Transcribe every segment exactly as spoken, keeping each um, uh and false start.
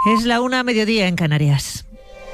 Es la una, mediodía en Canarias.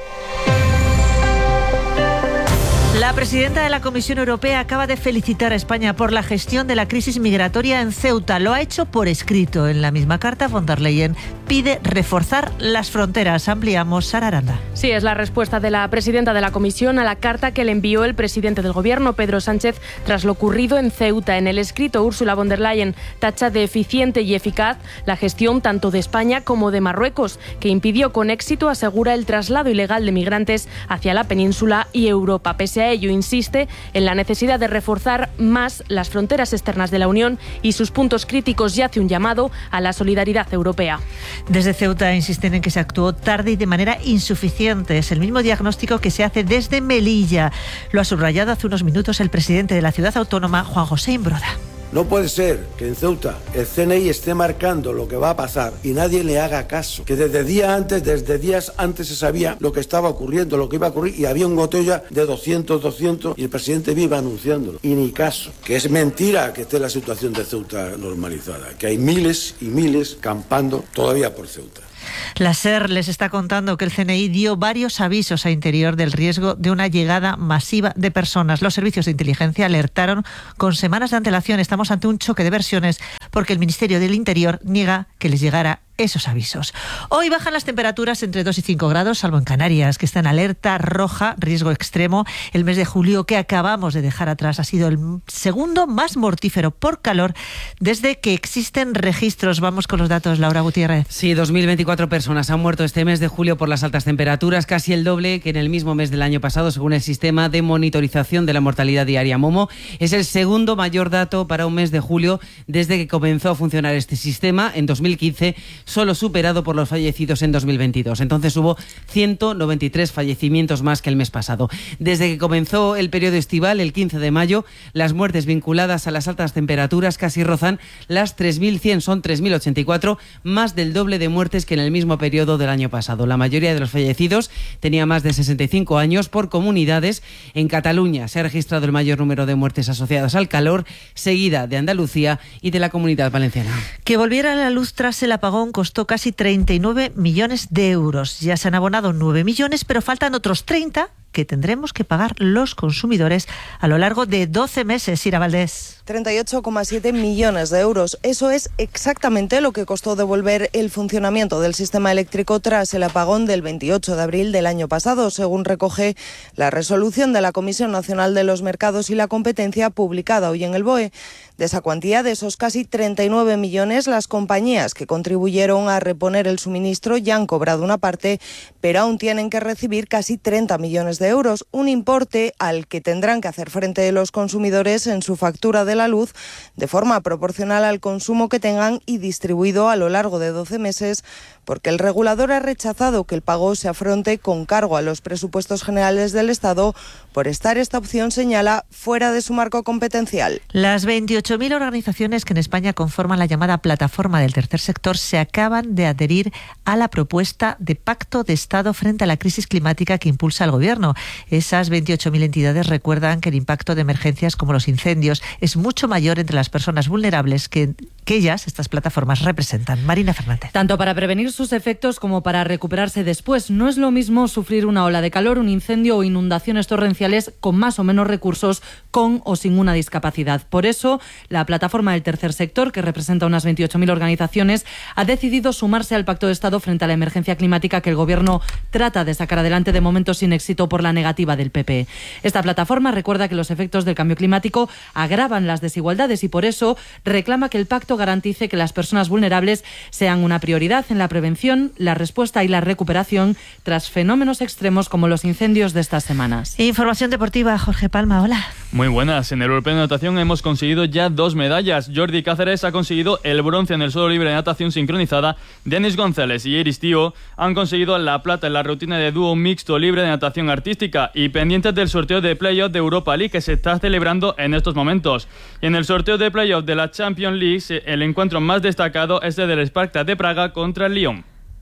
La presidenta de la Comisión Europea acaba de felicitar a España por la gestión de la crisis migratoria en Ceuta. Lo ha hecho por escrito. En la misma carta, von der Leyen pide reforzar las fronteras. Ampliamos, Sara Aranda. Sí, es la respuesta de la presidenta de la Comisión a la carta que le envió el presidente del Gobierno, Pedro Sánchez, tras lo ocurrido en Ceuta. En el escrito, Ursula von der Leyen tacha de eficiente y eficaz la gestión tanto de España como de Marruecos, que impidió con éxito, asegura, el traslado ilegal de migrantes hacia la península y Europa. Pese a ello, insiste en la necesidad de reforzar más las fronteras externas de la Unión y sus puntos críticos, y hace un llamado a la solidaridad europea. Desde Ceuta insisten en que se actuó tarde y de manera insuficiente. Es el mismo diagnóstico que se hace desde Melilla. Lo ha subrayado hace unos minutos el presidente de la ciudad autónoma, Juan José Imbroda. No puede ser que en Ceuta el C N I esté marcando lo que va a pasar y nadie le haga caso. Que desde días antes, desde días antes se sabía lo que estaba ocurriendo, lo que iba a ocurrir, y había un goteo de doscientos, doscientos y el presidente viva anunciándolo. Y ni caso. Que es mentira que esté la situación de Ceuta normalizada. Que hay miles y miles campando todavía por Ceuta. La SER les está contando que el C N I dio varios avisos a Interior del riesgo de una llegada masiva de personas. Los servicios de inteligencia alertaron con semanas de antelación. Estamos ante un choque de versiones porque el Ministerio del Interior niega que les llegara esos avisos. Hoy bajan las temperaturas entre dos y cinco grados, salvo en Canarias, que está en alerta roja, riesgo extremo. El mes de julio que acabamos de dejar atrás ha sido el segundo más mortífero por calor desde que existen registros. Vamos con los datos, Laura Gutiérrez. Sí, dos mil veinticuatro personas han muerto este mes de julio por las altas temperaturas, casi el doble que en el mismo mes del año pasado, según el sistema de monitorización de la mortalidad diaria Momo. Es el segundo mayor dato para un mes de julio desde que comenzó a funcionar este sistema en dos mil quince, solo superado por los fallecidos en dos mil veintidós. Entonces hubo ciento noventa y tres fallecimientos más que el mes pasado. Desde que comenzó el periodo estival, el quince de mayo, las muertes vinculadas a las altas temperaturas casi rozan las tres mil cien, son tres mil ochenta y cuatro, más del doble de muertes que en el mismo periodo del año pasado. La mayoría de los fallecidos tenía más de sesenta y cinco años. Por comunidades, en Cataluña se ha registrado el mayor número de muertes asociadas al calor, seguida de Andalucía y de la Comunidad Valenciana. Que volviera a la luz tras el apagón costó casi treinta y nueve millones de euros. Ya se han abonado nueve millones, pero faltan otros treinta que tendremos que pagar los consumidores a lo largo de doce meses. Ira Valdés. treinta y ocho coma siete millones de euros. Eso es exactamente lo que costó devolver el funcionamiento del sistema eléctrico tras el apagón del veintiocho de abril del año pasado, según recoge la resolución de la Comisión Nacional de los Mercados y la Competencia publicada hoy en el B O E. De esa cuantía, de esos casi treinta y nueve millones, las compañías que contribuyeron a reponer el suministro ya han cobrado una parte, pero aún tienen que recibir casi treinta millones de euros, un importe al que tendrán que hacer frente los consumidores en su factura de la luz de forma proporcional al consumo que tengan y distribuido a lo largo de doce meses, porque el regulador ha rechazado que el pago se afronte con cargo a los presupuestos generales del Estado por estar esta opción, señala, fuera de su marco competencial. Las veintiocho mil organizaciones que en España conforman la llamada plataforma del tercer sector se acaban de adherir a la propuesta de pacto de Estado frente a la crisis climática que impulsa el Gobierno. Esas veintiocho mil entidades recuerdan que el impacto de emergencias como los incendios es mucho mayor entre las personas vulnerables que, que ellas, estas plataformas, representan. Marina Fernández. Tanto para prevenir sus efectos como para recuperarse después. No es lo mismo sufrir una ola de calor, un incendio o inundaciones torrenciales con más o menos recursos, con o sin una discapacidad. Por eso, la plataforma del tercer sector, que representa unas veintiocho mil organizaciones, ha decidido sumarse al Pacto de Estado frente a la emergencia climática que el Gobierno trata de sacar adelante, de momento sin éxito por la negativa del P P. Esta plataforma recuerda que los efectos del cambio climático agravan las desigualdades y por eso reclama que el pacto garantice que las personas vulnerables sean una prioridad en la prevención, la respuesta y la recuperación tras fenómenos extremos como los incendios de estas semanas. Información deportiva, Jorge Palma, hola. Muy buenas. En el Europeo de Natación hemos conseguido ya dos medallas. Jordi Cáceres ha conseguido el bronce en el suelo libre de natación sincronizada. Denis González y Iris Tío han conseguido la plata en la rutina de dúo mixto libre de natación artística, y pendientes del sorteo de playoff de Europa League que se está celebrando en estos momentos. Y en el sorteo de playoff de la Champions League, el encuentro más destacado es el del Sparta de Praga contra el Lyon.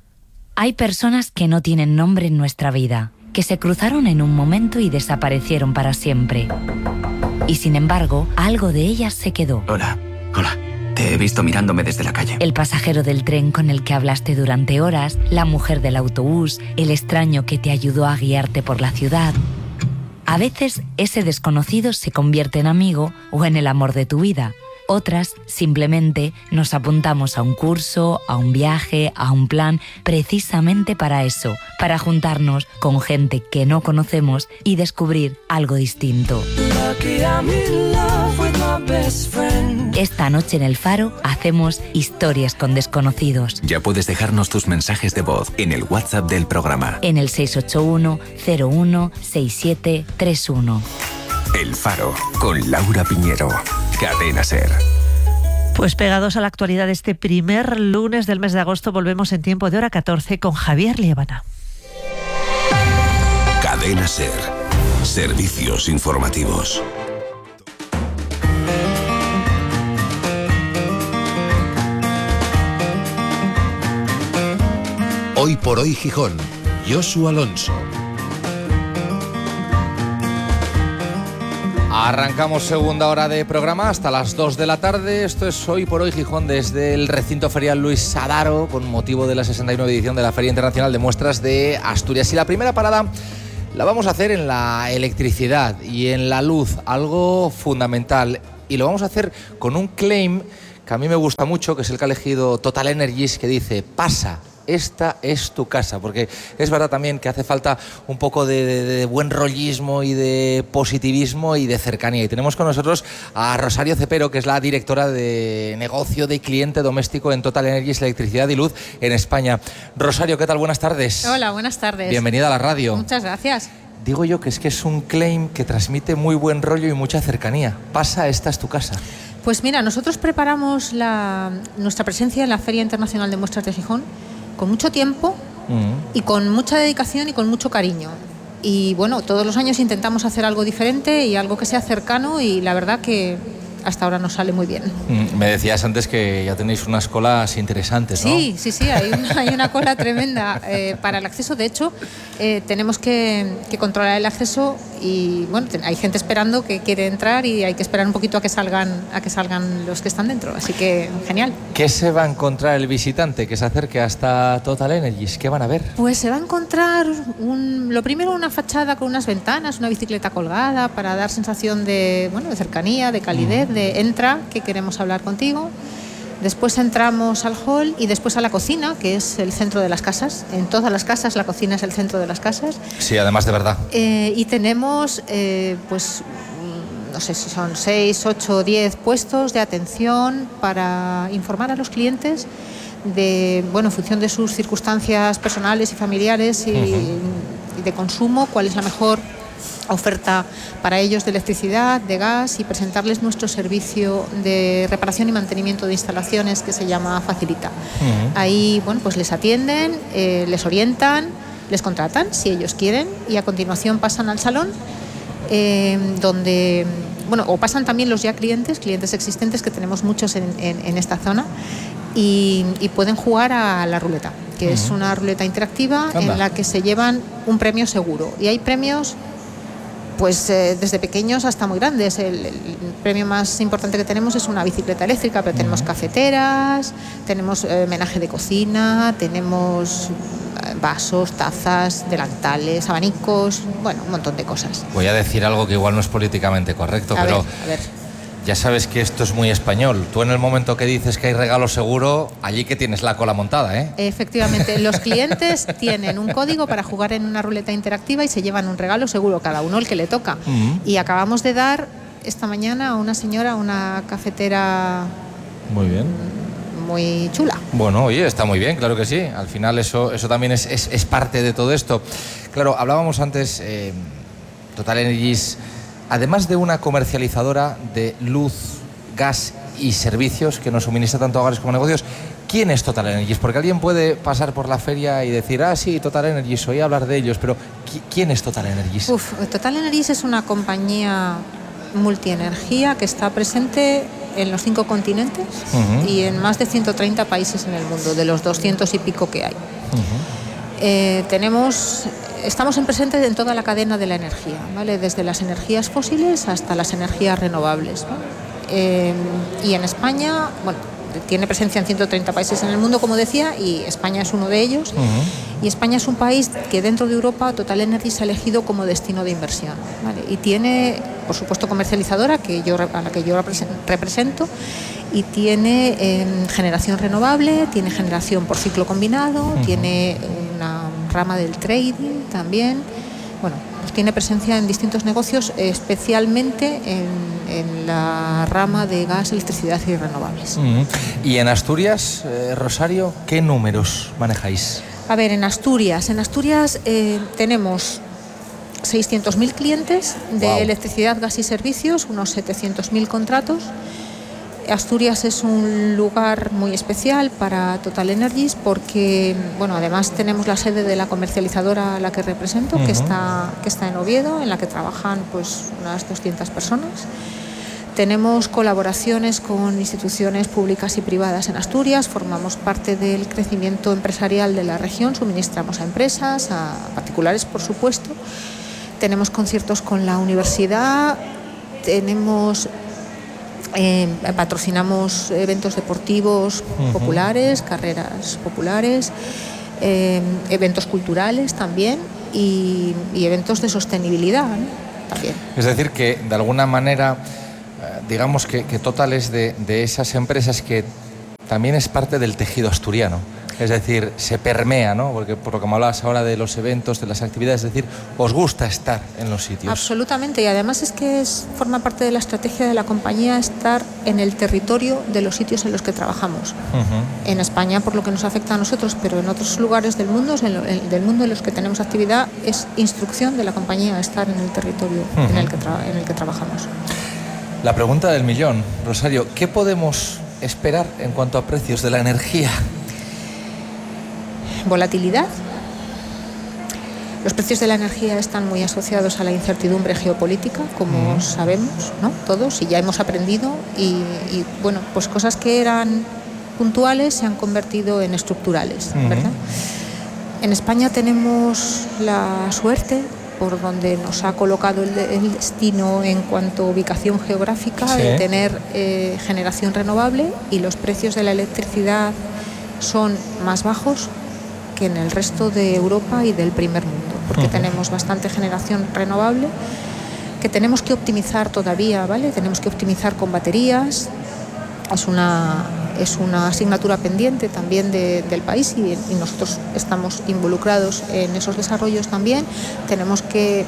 Hay personas que no tienen nombre en nuestra vida, que se cruzaron en un momento y desaparecieron para siempre. Y sin embargo, algo de ellas se quedó. Hola, hola. Te he visto mirándome desde la calle. El pasajero del tren con el que hablaste durante horas, la mujer del autobús, el extraño que te ayudó a guiarte por la ciudad. A veces ese desconocido se convierte en amigo o en el amor de tu vida. Otras, simplemente, nos apuntamos a un curso, a un viaje, a un plan, precisamente para eso, para juntarnos con gente que no conocemos y descubrir algo distinto. Esta noche en El Faro hacemos historias con desconocidos. Ya puedes dejarnos tus mensajes de voz en el WhatsApp del programa. En el seis ocho uno, cero uno, seis siete tres uno. El Faro, con Laura Piñero. Cadena SER. Pues pegados a la actualidad, este primer lunes del mes de agosto volvemos en tiempo de hora catorce con Javier Liébana. Cadena SER. Servicios informativos. Hoy por hoy Gijón. Josu Alonso. Arrancamos segunda hora de programa hasta las dos de la tarde. Esto es Hoy por Hoy Gijón desde el recinto ferial Luis Sadaro con motivo de la sesenta y nueve edición de la Feria Internacional de Muestras de Asturias. Y la primera parada la vamos a hacer en la electricidad y en la luz, algo fundamental. Y lo vamos a hacer con un claim que a mí me gusta mucho, que es el que ha elegido Total Energies, que dice: pasa. Esta es tu casa, porque es verdad también que hace falta un poco de, de, de buen rollismo y de positivismo y de cercanía. Y tenemos con nosotros a Rosario Cepero, que es la directora de negocio de cliente doméstico en Total Energies Electricidad y Luz en España. Rosario, ¿qué tal? Buenas tardes. Hola, buenas tardes. Bienvenida a la radio. Muchas gracias. Digo yo que es que es un claim que transmite muy buen rollo y mucha cercanía. Pasa, esta es tu casa. Pues mira, nosotros preparamos la, nuestra presencia en la Feria Internacional de Muestras de Gijón con mucho tiempo mm. y con mucha dedicación y con mucho cariño. Y bueno, todos los años intentamos hacer algo diferente y algo que sea cercano, y la verdad que hasta ahora nos sale muy bien. Mm, me decías antes que ya tenéis unas colas interesantes, ¿no? Sí, sí, sí, hay una, hay una cola tremenda eh, para el acceso. De hecho, eh, tenemos que, que controlar el acceso y bueno, hay gente esperando que quiere entrar y hay que esperar un poquito a que salgan, a que salgan los que están dentro. Así que genial. ¿Qué se va a encontrar el visitante que se acerque hasta Total Energies? ¿Qué van a ver? Pues se va a encontrar un, lo primero una fachada con unas ventanas, una bicicleta colgada para dar sensación de, bueno, de cercanía, de calidez, mm. de entra, que queremos hablar contigo. Después entramos al hall y después a la cocina, que es el centro de las casas. En todas las casas la cocina es el centro de las casas. Sí, además de verdad. Eh, y tenemos, eh, pues, no sé si son seis, ocho, diez puestos de atención para informar a los clientes de, bueno, en función de sus circunstancias personales y familiares y, uh-huh. y de consumo, cuál es la mejor oferta para ellos de electricidad, de gas, y presentarles nuestro servicio de reparación y mantenimiento de instalaciones que se llama Facilita. Uh-huh. Ahí, bueno, pues les atienden, eh, les orientan, les contratan si ellos quieren y a continuación pasan al salón eh, donde, bueno, o pasan también los ya clientes, clientes existentes, que tenemos muchos en, en, en esta zona, y, y pueden jugar a la ruleta, que uh-huh. es una ruleta interactiva. Anda. En la que se llevan un premio seguro, y hay premios pues eh, desde pequeños hasta muy grandes. El, el premio más importante que tenemos es una bicicleta eléctrica, pero tenemos cafeteras, tenemos eh, menaje de cocina, tenemos eh, vasos, tazas, delantales, abanicos, bueno, un montón de cosas. Voy a decir algo que igual no es políticamente correcto, a pero ver, a ver. Ya sabes que esto es muy español. Tú en el momento que dices que hay regalo seguro, allí que tienes la cola montada, ¿eh? Efectivamente, los clientes tienen un código para jugar en una ruleta interactiva y se llevan un regalo seguro, cada uno el que le toca. Uh-huh. Y acabamos de dar esta mañana a una señora una cafetera... Muy bien. Muy chula. Bueno, oye, está muy bien, claro que sí. Al final eso, eso también es, es, es parte de todo esto. Claro, hablábamos antes, eh, Total Energies, además de una comercializadora de luz, gas y servicios que nos suministra tanto a hogares como a negocios, ¿quién es Total Energies? Porque alguien puede pasar por la feria y decir, ah, sí, Total Energies, oí hablar de ellos, pero ¿quién es Total Energies? Uf, Total Energies es una compañía multienergía que está presente en los cinco continentes uh-huh. y en más de ciento treinta países en el mundo, de los doscientos y pico que hay. Uh-huh. Eh, tenemos... Estamos en presente en toda la cadena de la energía, ¿vale? Desde las energías fósiles hasta las energías renovables, ¿no? Eh, y en España, bueno, tiene presencia en ciento treinta países en el mundo, como decía, y España es uno de ellos. Uh-huh. Y España es un país que dentro de Europa TotalEnergies ha elegido como destino de inversión, ¿vale? Y tiene, por supuesto, comercializadora, que yo, a la que yo represento, y tiene eh, generación renovable, tiene generación por ciclo combinado, uh-huh. tiene una rama del trading también. Bueno, pues tiene presencia en distintos negocios, especialmente en, en la rama de gas, electricidad y renovables. Uh-huh. Y en Asturias, eh, Rosario, ¿qué números manejáis? A ver, en Asturias, en Asturias eh, tenemos seiscientos mil clientes de wow. electricidad, gas y servicios, unos setecientos mil contratos. Asturias es un lugar muy especial para TotalEnergies porque, bueno, además tenemos la sede de la comercializadora a la que represento, uh-huh. que está, que está en Oviedo, en la que trabajan pues unas doscientas personas. Tenemos colaboraciones con instituciones públicas y privadas en Asturias, formamos parte del crecimiento empresarial de la región, suministramos a empresas, a particulares, por supuesto. Tenemos conciertos con la universidad, tenemos... Eh, patrocinamos eventos deportivos uh-huh. populares, carreras populares, eh, eventos culturales también y, y eventos de sostenibilidad, ¿no? También. Es decir, que de alguna manera, eh, digamos que, que Total es de, de esas empresas que también es parte del tejido asturiano. Es decir, se permea, ¿no? Porque por lo que me hablabas ahora de los eventos, de las actividades, es decir, os gusta estar en los sitios. Absolutamente, y además es que es, forma parte de la estrategia de la compañía estar en el territorio de los sitios en los que trabajamos. Uh-huh. En España, por lo que nos afecta a nosotros, pero en otros lugares del mundo, en lo, en, del mundo en los que tenemos actividad, es instrucción de la compañía estar en el territorio uh-huh. en, el que tra- en el que trabajamos. La pregunta del millón, Rosario, ¿qué podemos esperar en cuanto a precios de la energía? Volatilidad. Los precios de la energía están muy asociados a la incertidumbre geopolítica, como mm. sabemos, ¿no? Todos, y ya hemos aprendido, y, y bueno, pues cosas que eran puntuales se han convertido en estructurales, mm. ¿verdad? En España tenemos la suerte, por donde nos ha colocado el, el destino en cuanto a ubicación geográfica, sí. de tener eh, generación renovable, y los precios de la electricidad son más bajos que en el resto de Europa y del primer mundo, porque uh-huh. tenemos bastante generación renovable que tenemos que optimizar todavía, ¿vale? Tenemos que optimizar con baterías, es una, es una asignatura pendiente también de, del país y, y nosotros estamos involucrados en esos desarrollos también. Tenemos que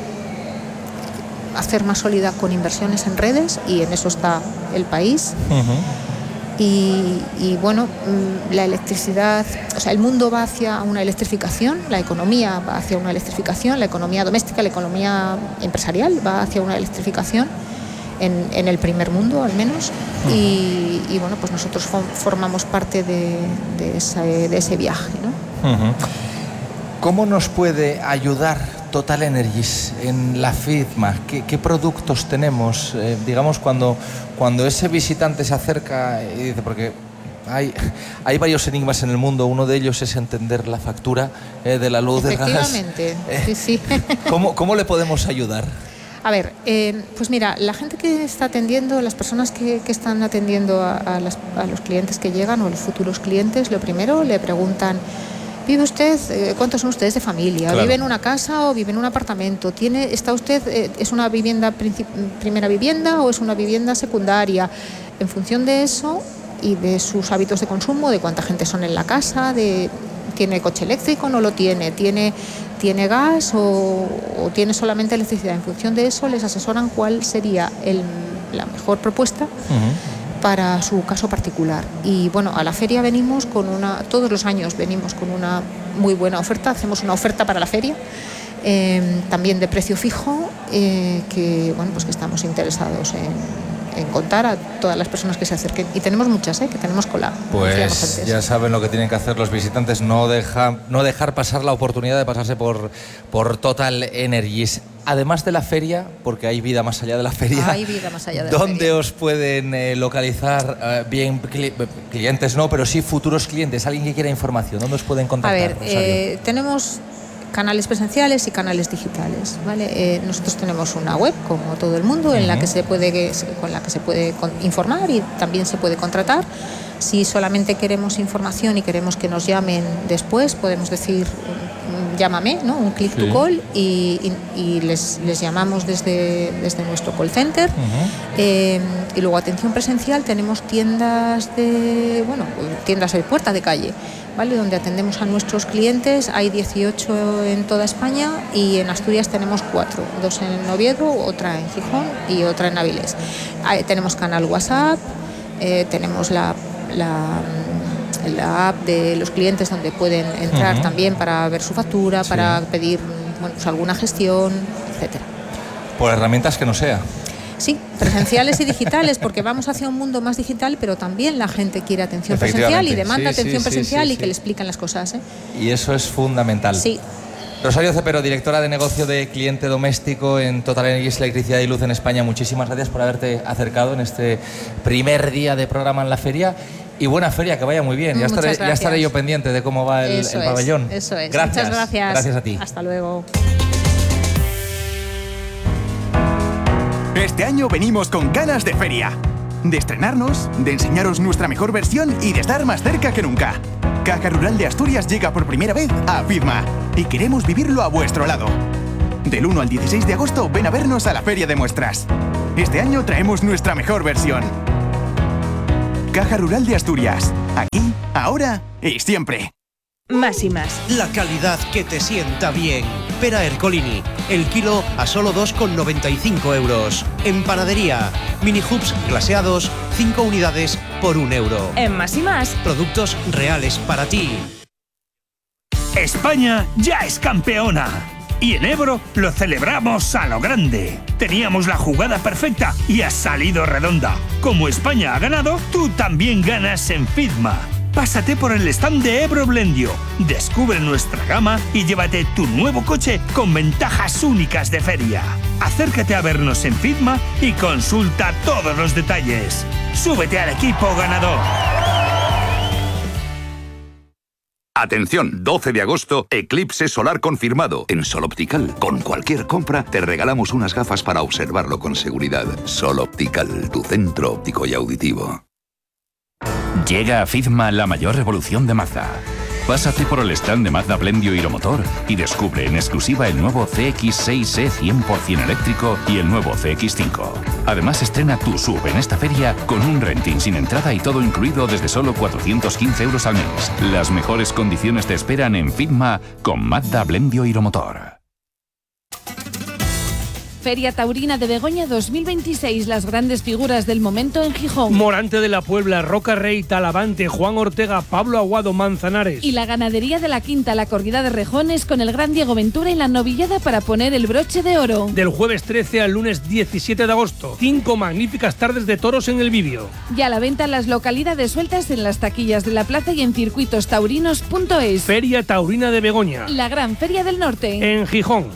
hacer más sólida con inversiones en redes y en eso está el país. Uh-huh. Y, y bueno, la electricidad, o sea, el mundo va hacia una electrificación, la economía va hacia una electrificación, la economía doméstica, la economía empresarial va hacia una electrificación en, en el primer mundo al menos, y, y bueno, pues nosotros formamos parte de, de, ese, de ese viaje, ¿no? Uh-huh. ¿Cómo nos puede ayudar TotalEnergies en la FIDMA? ¿Qué, qué productos tenemos? Eh, digamos, cuando, cuando ese visitante se acerca y dice, porque hay, hay varios enigmas en el mundo, uno de ellos es entender la factura eh, de la luz, del gas. Efectivamente, eh, sí, sí. ¿cómo, ¿Cómo le podemos ayudar? A ver, eh, pues mira, la gente que está atendiendo, las personas que, que están atendiendo a, a, las, a los clientes que llegan o a los futuros clientes, lo primero le preguntan: ¿vive usted? Eh, ¿Cuántos son ustedes de familia? Claro. ¿Vive en una casa o vive en un apartamento? ¿Tiene, está usted, eh, es una vivienda primera vivienda o es una vivienda secundaria? En función de eso y de sus hábitos de consumo, de cuánta gente son en la casa, de ¿tiene coche eléctrico? ¿No lo tiene? ¿Tiene, tiene gas o, o tiene solamente electricidad? En función de eso les asesoran cuál sería el, la mejor propuesta uh-huh. para su caso particular. Y bueno, a la feria venimos con una, todos los años venimos con una muy buena oferta, hacemos una oferta para la feria, eh, también de precio fijo, eh, que bueno, pues que estamos interesados en, en contar a todas las personas que se acerquen, y tenemos muchas, ¿eh? Que tenemos cola. Pues ya saben lo que tienen que hacer los visitantes, no, deja, no dejar pasar la oportunidad de pasarse por, por TotalEnergies. Además de la feria, porque hay vida más allá de la feria. Hay vida más allá de la ¿Dónde feria. os pueden eh, localizar eh, bien cli- clientes, no, pero sí futuros clientes? Alguien que quiera información, ¿dónde os pueden contactar? A ver, eh, tenemos canales presenciales y canales digitales, ¿vale? Eh, nosotros tenemos una web, como todo el mundo, en la que se puede, con la que se puede informar y también se puede contratar. Si solamente queremos información y queremos que nos llamen después, podemos decir llámame, ¿no? Un click sí. to call y, y, y les, les llamamos desde, desde nuestro call center. Uh-huh. Eh, y luego atención presencial, tenemos tiendas de, bueno, tiendas de puerta de calle, ¿vale? Donde atendemos a nuestros clientes. Hay dieciocho en toda España y en Asturias tenemos cuatro, dos en Oviedo, otra en Gijón y otra en Avilés. Hay, tenemos canal WhatsApp, eh, tenemos la, la la app de los clientes donde pueden entrar uh-huh. también para ver su factura, sí. para pedir bueno, pues alguna gestión, etcétera. Por herramientas que no sea. Sí, presenciales y digitales, porque vamos hacia un mundo más digital, pero también la gente quiere atención presencial y demanda sí, atención sí, presencial sí, sí, y que sí. le explican las cosas, ¿eh? Y eso es fundamental. Sí. Rosario Cepero, directora de negocio de cliente doméstico en Total Energies Electricidad y Luz en España, muchísimas gracias por haberte acercado en este primer día de programa en la feria. Y buena feria, que vaya muy bien. Ya estaré, ya estaré yo pendiente de cómo va el, el pabellón. Eso es. Gracias. Muchas gracias. Gracias a ti. Hasta luego. Este año venimos con ganas de feria. De estrenarnos, de enseñaros nuestra mejor versión y de estar más cerca que nunca. Caja Rural de Asturias llega por primera vez a FIDMA y queremos vivirlo a vuestro lado. Del uno al dieciséis de agosto ven a vernos a la Feria de Muestras. Este año traemos nuestra mejor versión. Caja Rural de Asturias. Aquí, ahora y siempre. Más y más. La calidad que te sienta bien. Pera Ercolini. El kilo a solo dos con noventa y cinco euros. En panadería. Mini hoops glaseados. cinco unidades por un euro. En Más y más. Productos reales para ti. España ya es campeona. Y en Ebro lo celebramos a lo grande. Teníamos la jugada perfecta y ha salido redonda. Como España ha ganado, tú también ganas en FIDMA. Pásate por el stand de Ebro Blendio, descubre nuestra gama y llévate tu nuevo coche con ventajas únicas de feria. Acércate a vernos en FIDMA y consulta todos los detalles. Súbete al equipo ganador. Atención, doce de agosto, eclipse solar confirmado. En Sol Optical, con cualquier compra, te regalamos unas gafas para observarlo con seguridad. Sol Optical, tu centro óptico y auditivo. Llega a FIDMA la mayor revolución de Mazda. Pásate por el stand de Mazda Blendio Hiromotor y descubre en exclusiva el nuevo C X seis E cien por ciento eléctrico y el nuevo C X cinco. Además, estrena tu S U V en esta feria con un renting sin entrada y todo incluido desde solo cuatrocientos quince euros al mes. Las mejores condiciones te esperan en FIDMA con Mazda Blendio Hiromotor. Feria Taurina de Begoña dos mil veintiséis, las grandes figuras del momento en Gijón. Morante de la Puebla, Roca Rey, Talavante, Juan Ortega, Pablo Aguado, Manzanares. Y la ganadería de la Quinta, la corrida de rejones con el gran Diego Ventura y la novillada para poner el broche de oro. Del jueves trece al lunes diecisiete de agosto, cinco magníficas tardes de toros en el vídeo. Ya a la venta las localidades sueltas en las taquillas de la plaza y en circuitos taurinos punto es. Feria Taurina de Begoña. La gran feria del norte. En Gijón.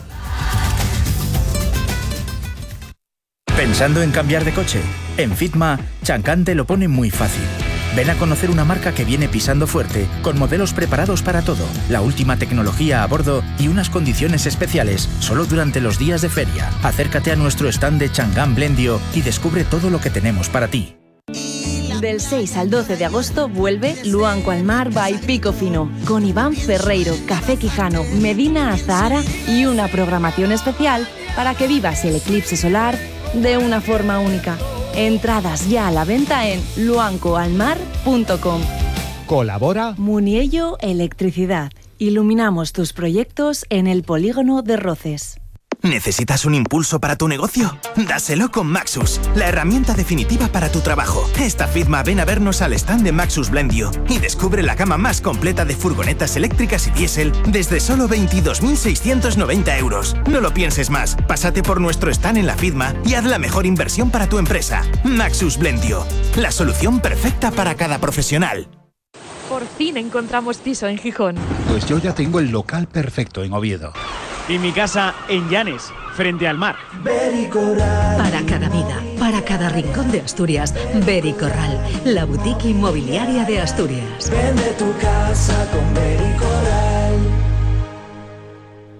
¿Pensando en cambiar de coche? En FIDMA, Chancán te lo pone muy fácil. Ven a conocer una marca que viene pisando fuerte, con modelos preparados para todo, la última tecnología a bordo y unas condiciones especiales, solo durante los días de feria. Acércate a nuestro stand de Changán Blendio y descubre todo lo que tenemos para ti. Del seis al doce de agosto vuelve Luanco al Mar by Pico Fino, con Iván Ferreiro, Café Quijano, Medina Azahara y una programación especial para que vivas el eclipse solar de una forma única. Entradas ya a la venta en luanco al mar punto com. Colabora Muniello Electricidad. Iluminamos tus proyectos en el polígono de Roces. ¿Necesitas un impulso para tu negocio? Dáselo con Maxus, la herramienta definitiva para tu trabajo. Esta FIDMA ven a vernos al stand de Maxus Blendio y descubre la gama más completa de furgonetas eléctricas y diésel desde solo veintidós mil seiscientos noventa euros. No lo pienses más, pásate por nuestro stand en la FIDMA y haz la mejor inversión para tu empresa. Maxus Blendio, la solución perfecta para cada profesional. Por fin encontramos piso en Gijón. Pues yo ya tengo el local perfecto en Oviedo. Y mi casa en Llanes, frente al mar. Para cada vida, para cada rincón de Asturias, Bericorral, la boutique inmobiliaria de Asturias. Vende tu casa con Bericorral.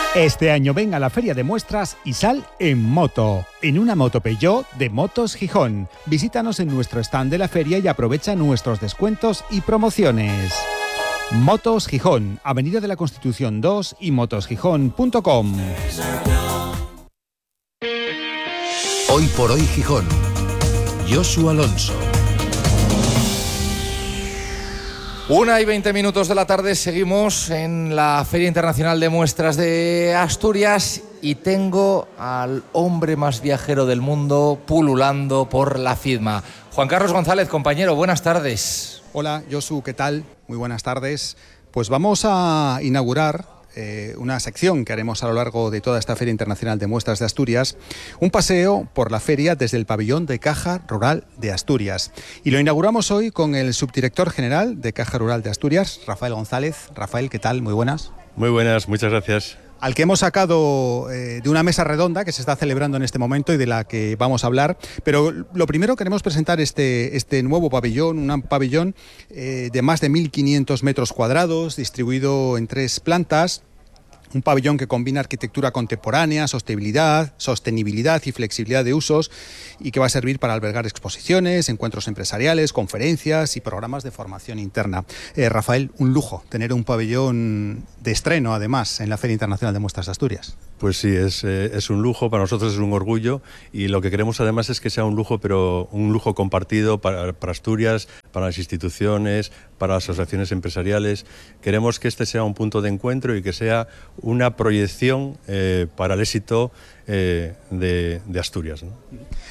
Este año ven a la Feria de Muestras y sal en moto, en una moto Peugeot de Motos Gijón. Visítanos en nuestro stand de la feria y aprovecha nuestros descuentos y promociones. Motos Gijón, Avenida de la Constitución dos y motos gijón punto com. Hoy por hoy Gijón. Josu Alonso. Una y veinte minutos de la tarde, seguimos en la Feria Internacional de Muestras de Asturias y tengo al hombre más viajero del mundo pululando por la FIDMA. Juan Carlos González, compañero, buenas tardes. Hola, Josu, ¿qué tal? Muy buenas tardes. Pues vamos a inaugurar Eh, una sección que haremos a lo largo de toda esta Feria Internacional de Muestras de Asturias, un paseo por la feria desde el pabellón de Caja Rural de Asturias. Y lo inauguramos hoy con el subdirector general de Caja Rural de Asturias, Rafael González. Rafael, ¿qué tal? Muy buenas. Muy buenas, muchas gracias. Al que hemos sacado eh, de una mesa redonda que se está celebrando en este momento y de la que vamos a hablar. Pero lo primero queremos presentar este, este nuevo pabellón, un pabellón eh, de más de mil quinientos metros cuadrados, distribuido en tres plantas. Un pabellón que combina arquitectura contemporánea, sostenibilidad, sostenibilidad y flexibilidad de usos y que va a servir para albergar exposiciones, encuentros empresariales, conferencias y programas de formación interna. Eh, Rafael, un lujo tener un pabellón de estreno, además, en la Feria Internacional de Muestras de Asturias. Pues sí, es, eh, es un lujo, para nosotros es un orgullo y lo que queremos además es que sea un lujo, pero un lujo compartido para, para Asturias, para las instituciones, para las asociaciones empresariales. Queremos que este sea un punto de encuentro y que sea una proyección eh, para el éxito eh, de, de Asturias, ¿no?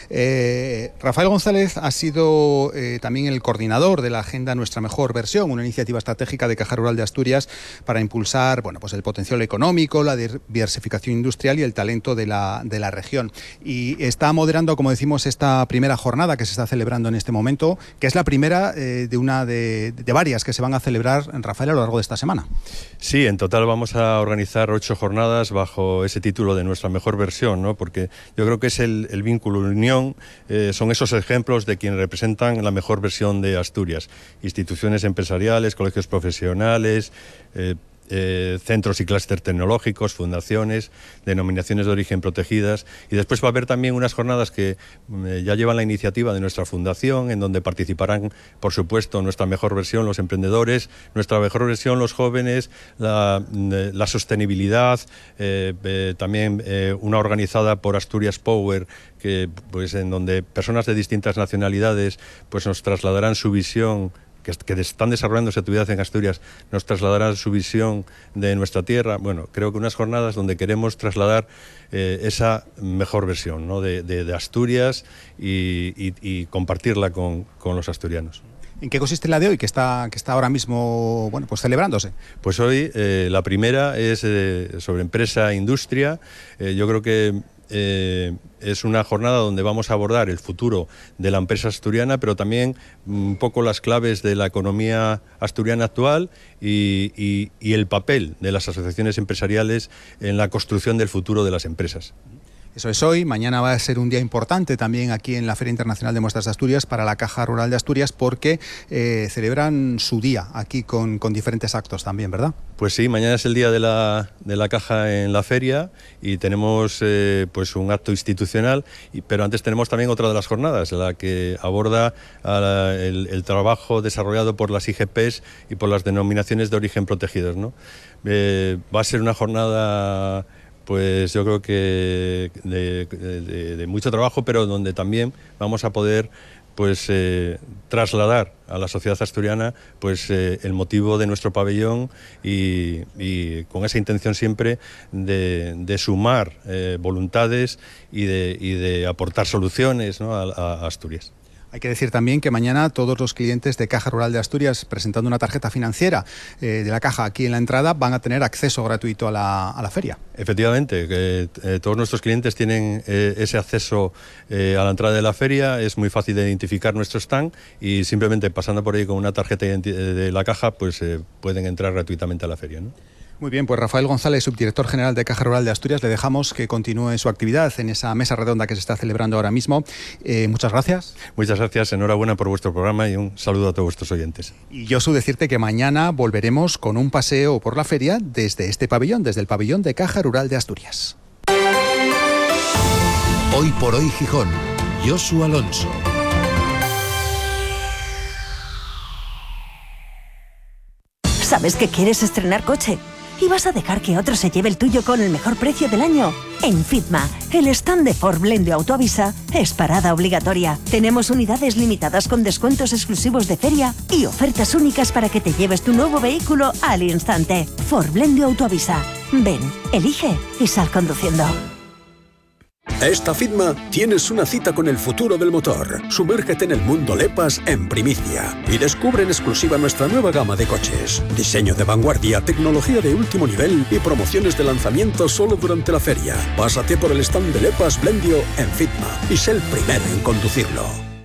Eh, Rafael González ha sido eh, también el coordinador de la Agenda Nuestra Mejor Versión, una iniciativa estratégica de Caja Rural de Asturias para impulsar, bueno, pues el potencial económico, la diversificación industrial y el talento de la, de la región. Y está moderando, como decimos, esta primera jornada que se está celebrando en este momento, que es la primera eh, de una de, de varias que se van a celebrar, en Rafael, a lo largo de esta semana. Sí, en total vamos a organizar ocho jornadas bajo ese título de Nuestra Mejor Versión, ¿no? Porque yo creo que es el, el vínculo, la unión, eh, son esos ejemplos de quienes representan la mejor versión de Asturias. Instituciones empresariales, colegios profesionales, eh, Eh, centros y clústeres tecnológicos, fundaciones, denominaciones de origen protegidas, y después va a haber también unas jornadas que eh, ya llevan la iniciativa de nuestra fundación, en donde participarán, por supuesto, nuestra mejor versión, los emprendedores, nuestra mejor versión, los jóvenes, la, eh, la sostenibilidad, eh, eh, también eh, una organizada por Asturias Power, que pues en donde personas de distintas nacionalidades pues nos trasladarán su visión, que, que están desarrollando su actividad en Asturias, nos trasladarán su visión de nuestra tierra. Bueno, creo que unas jornadas donde queremos trasladar eh, esa mejor versión, ¿no? de, de, de Asturias y, y, y compartirla con, con los asturianos. ¿En qué consiste la de hoy, que está, que está ahora mismo, bueno, pues celebrándose? Pues hoy eh, la primera es eh, sobre empresa e industria. Eh, yo creo que Eh, es una jornada donde vamos a abordar el futuro de la empresa asturiana, pero también un poco las claves de la economía asturiana actual y, y, y el papel de las asociaciones empresariales en la construcción del futuro de las empresas. Eso es hoy. Mañana va a ser un día importante también aquí en la Feria Internacional de Muestras de Asturias para la Caja Rural de Asturias, porque eh, celebran su día aquí con, con diferentes actos también, ¿verdad? Pues sí, mañana es el día de la, de la Caja en la feria y tenemos eh, pues un acto institucional, y, pero antes tenemos también otra de las jornadas, la que aborda a la, el, el trabajo desarrollado por las I G Ps y por las denominaciones de origen protegidos, ¿no? Eh, va a ser una jornada, pues yo creo que de, de, de mucho trabajo, pero donde también vamos a poder pues eh, trasladar a la sociedad asturiana pues eh, el motivo de nuestro pabellón y, y con esa intención siempre de, de sumar eh, voluntades y de, y de aportar soluciones, ¿no? a, a Asturias. Hay que decir también que mañana todos los clientes de Caja Rural de Asturias presentando una tarjeta financiera eh, de la Caja aquí en la entrada van a tener acceso gratuito a la, a la feria. Efectivamente, que eh, todos nuestros clientes tienen eh, ese acceso eh, a la entrada de la feria. Es muy fácil de identificar nuestro stand y simplemente pasando por ahí con una tarjeta de la Caja pues eh, pueden entrar gratuitamente a la feria, ¿no? Muy bien, pues Rafael González, subdirector general de Caja Rural de Asturias, le dejamos que continúe su actividad en esa mesa redonda que se está celebrando ahora mismo. Eh, muchas gracias. Muchas gracias, enhorabuena por vuestro programa y un saludo a todos vuestros oyentes. Y yo su decirte que mañana volveremos con un paseo por la feria desde este pabellón, desde el pabellón de Caja Rural de Asturias. Hoy por hoy Gijón, Josu Alonso. ¿Sabes que quieres estrenar coche? ¿Y vas a dejar que otro se lleve el tuyo con el mejor precio del año? En Fitma, el stand de Ford Blendio Autoavisa es parada obligatoria. Tenemos unidades limitadas con descuentos exclusivos de feria y ofertas únicas para que te lleves tu nuevo vehículo al instante. Ford Blendio Autoavisa. Ven, elige y sal conduciendo. Esta Fitma tienes una cita con el futuro del motor. Sumérgete en el mundo Lepas en primicia y descubre en exclusiva nuestra nueva gama de coches. Diseño de vanguardia, tecnología de último nivel y promociones de lanzamiento solo durante la feria. Pásate por el stand de Lepas Blendio en Fitma y sé el primero en conducirlo.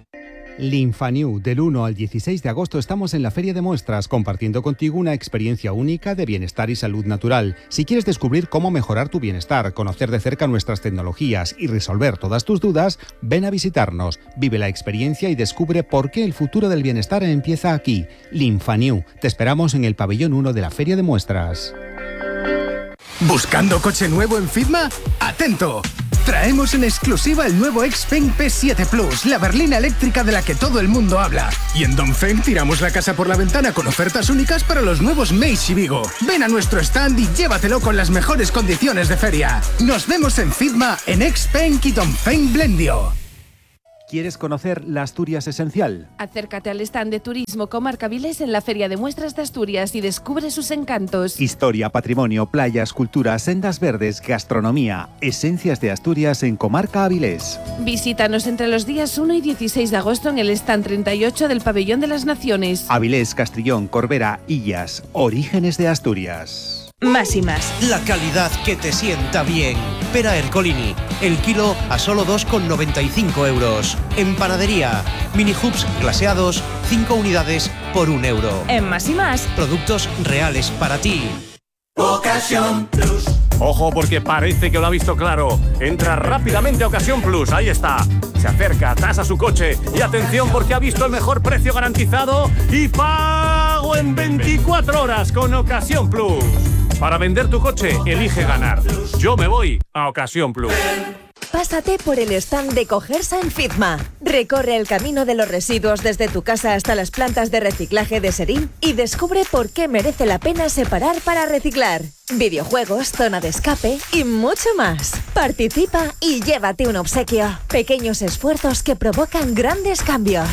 Linfanew, del uno al dieciséis de agosto estamos en la Feria de Muestras compartiendo contigo una experiencia única de bienestar y salud natural. Si quieres descubrir cómo mejorar tu bienestar, conocer de cerca nuestras tecnologías y resolver todas tus dudas, ven a visitarnos, vive la experiencia y descubre por qué el futuro del bienestar empieza aquí. Linfanew, te esperamos en el pabellón uno de la Feria de Muestras. ¿Buscando coche nuevo en Fitma? ¡Atento! Traemos en exclusiva el nuevo Xpeng P siete Plus, la berlina eléctrica de la que todo el mundo habla. Y en Dongfeng tiramos la casa por la ventana con ofertas únicas para los nuevos Meizu y Vigo. Ven a nuestro stand y llévatelo con las mejores condiciones de feria. Nos vemos en Fitma, en Xpeng y Dongfeng Blendio. ¿Quieres conocer la Asturias esencial? Acércate al stand de Turismo Comarca Avilés en la Feria de Muestras de Asturias y descubre sus encantos. Historia, patrimonio, playas, cultura, sendas verdes, gastronomía, esencias de Asturias en Comarca Avilés. Visítanos entre los días uno y dieciséis de agosto en el stand treinta y ocho del Pabellón de las Naciones. Avilés, Castrillón, Corbera, Illas, orígenes de Asturias. Más y más. La calidad que te sienta bien. Pera Ercolini, el kilo a solo dos con noventa y cinco euros. En panadería, mini hoops glaseados, cinco unidades por un euro. En Más y más. Productos reales para ti. Ocasión Plus. Ojo porque parece que lo ha visto claro. Entra rápidamente a Ocasión Plus, ahí está. Se acerca, tasa su coche y atención porque ha visto el mejor precio garantizado y pago en veinticuatro horas con Ocasión Plus. Para vender tu coche, elige ganar. Yo me voy a Ocasión Plus. Pásate por el stand de Cogersa en Fitma. Recorre el camino de los residuos desde tu casa hasta las plantas de reciclaje de Serín y descubre por qué merece la pena separar para reciclar. Videojuegos, zona de escape y mucho más. Participa y llévate un obsequio. Pequeños esfuerzos que provocan grandes cambios.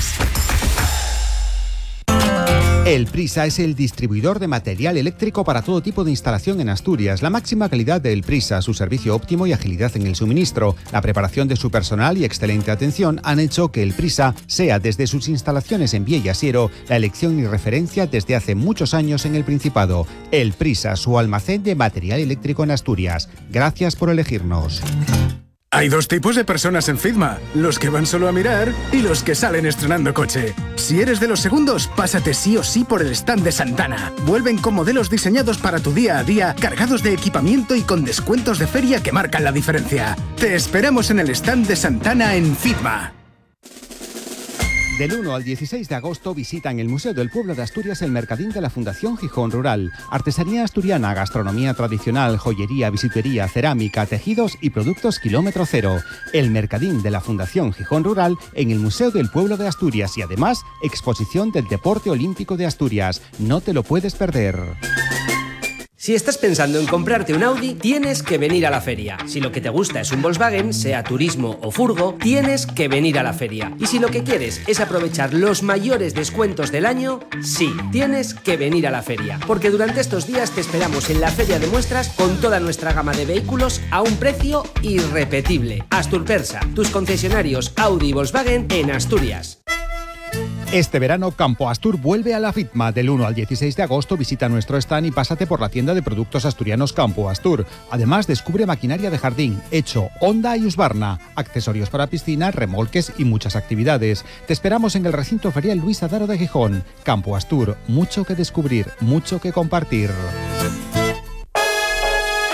El Prisa es el distribuidor de material eléctrico para todo tipo de instalación en Asturias. La máxima calidad del Prisa, su servicio óptimo y agilidad en el suministro, la preparación de su personal y excelente atención han hecho que el Prisa sea desde sus instalaciones en Viella Siero la elección y referencia desde hace muchos años en el Principado. El Prisa, su almacén de material eléctrico en Asturias. Gracias por elegirnos. Hay dos tipos de personas en Fitma, los que van solo a mirar y los que salen estrenando coche. Si eres de los segundos, pásate sí o sí por el stand de Santana. Vuelven con modelos diseñados para tu día a día, cargados de equipamiento y con descuentos de feria que marcan la diferencia. Te esperamos en el stand de Santana en Fitma. Del uno al dieciséis de agosto visita en el Museo del Pueblo de Asturias el Mercadín de la Fundación Gijón Rural. Artesanía asturiana, gastronomía tradicional, joyería, bisutería, cerámica, tejidos y productos kilómetro cero. El Mercadín de la Fundación Gijón Rural en el Museo del Pueblo de Asturias y además exposición del Deporte Olímpico de Asturias. No te lo puedes perder. Si estás pensando en comprarte un Audi, tienes que venir a la feria. Si lo que te gusta es un Volkswagen, sea turismo o furgo, tienes que venir a la feria. Y si lo que quieres es aprovechar los mayores descuentos del año, sí, tienes que venir a la feria. Porque durante estos días te esperamos en la Feria de Muestras con toda nuestra gama de vehículos a un precio irrepetible. Asturpersa, tus concesionarios Audi y Volkswagen en Asturias. Este verano Campo Astur vuelve a la Fitma. Del uno al dieciséis de agosto visita nuestro stand y pásate por la tienda de productos asturianos Campo Astur. Además descubre maquinaria de jardín, Hecho, Honda y Husqvarna, accesorios para piscina, remolques y muchas actividades. Te esperamos en el recinto ferial Luis Adaro de Gijón. Campo Astur, mucho que descubrir, mucho que compartir.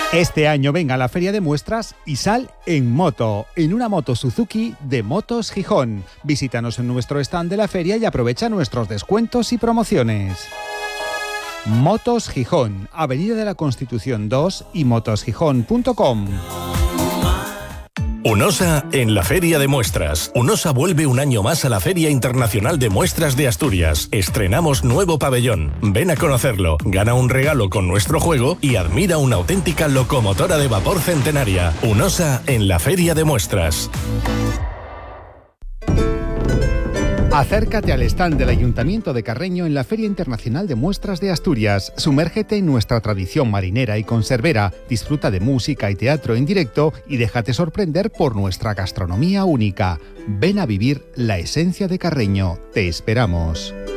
Este año venga a la Feria de Muestras y sal en moto, en una moto Suzuki de Motos Gijón. Visítanos en nuestro stand de la feria y aprovecha nuestros descuentos y promociones. Motos Gijón, Avenida de la Constitución dos y motos gijón punto com. UNOSA en la Feria de Muestras. UNOSA vuelve un año más a la Feria Internacional de Muestras de Asturias. Estrenamos nuevo pabellón. Ven a conocerlo, gana un regalo con nuestro juego y admira una auténtica locomotora de vapor centenaria. UNOSA en la Feria de Muestras. Acércate al stand del Ayuntamiento de Carreño en la Feria Internacional de Muestras de Asturias. Sumérgete en nuestra tradición marinera y conservera, disfruta de música y teatro en directo y déjate sorprender por nuestra gastronomía única. Ven a vivir la esencia de Carreño. Te esperamos.